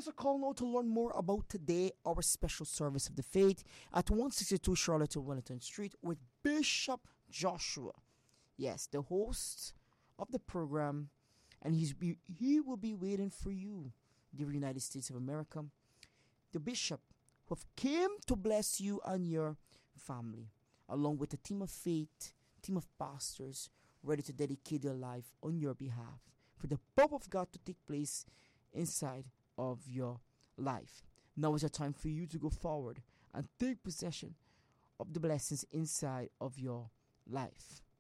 us a call now to learn more about today, our special service of the faith at 162 Charlotte Wellington Street with Bishop Joshua. Yes, the host of the program, and he will be waiting for you, the United States of America. The bishop who came to bless you and your family, along with a team of faith, team of pastors, ready to dedicate their life on your behalf for the purpose of God to take place inside of your life. Now is the time for you to go forward and take possession of the blessings inside of your life.